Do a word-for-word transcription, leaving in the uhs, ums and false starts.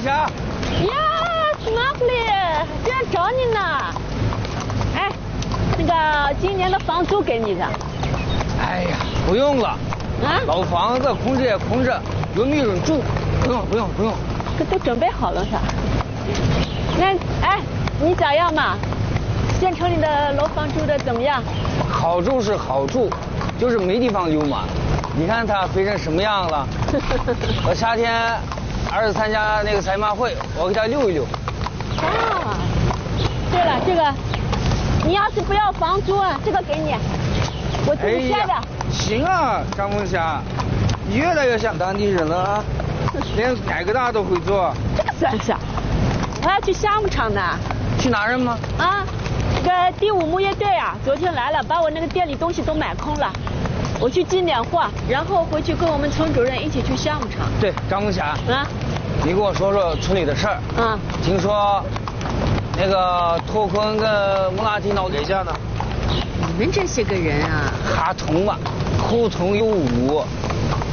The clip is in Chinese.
霞。 呀，马布里，正在找你呢。哎，那个今年的房租给你的。 哎呀，不用了。啊？老房子空着也空着，有没有人住？不用不用不用。 这都准备好了是吧？那哎，你咋样嘛？县城里的楼房住的怎么样？ 好住是好住，就是没地方溜嘛。你看它肥成什么样了？我夏天儿子参加那个赛马会，我给他溜一溜。 啊，对了，这个你要是不要房租啊，这个给你，我自己下的。 哎、行啊，张凤霞，你越来越像当地人了啊，连改个大都会做。 这个算啥？我要去项目厂呢。 去哪儿吗？ 啊，这个第五牧业队啊，昨天来了，把我那个店里东西都买空了。我去进点货，然后回去跟我们村主任一起去项目厂。 对，张凤霞。 啊。 你跟我说说村里的事儿。 啊。 听说那个拓坤跟穆拉提闹对架呢。 你们这些个人啊， 哈同嘛，口同有误。